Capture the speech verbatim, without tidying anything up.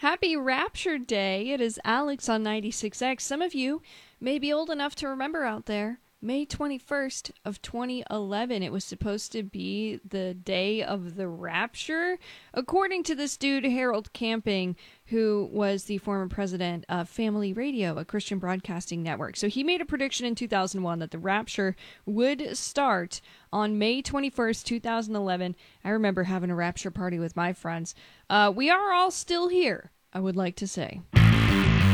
Happy Rapture Day. It is Alex on ninety-six X. Some of you may be old enough to remember out there. May twenty-first of twenty eleven. It was supposed to be the day of the rapture, according to this dude, Harold Camping, who was the former president of Family Radio, a Christian broadcasting network. So he made a prediction in two thousand one that the rapture would start on May twenty-first, two thousand eleven. I remember having a rapture party with my friends. Uh, we are all still here, I would like to say.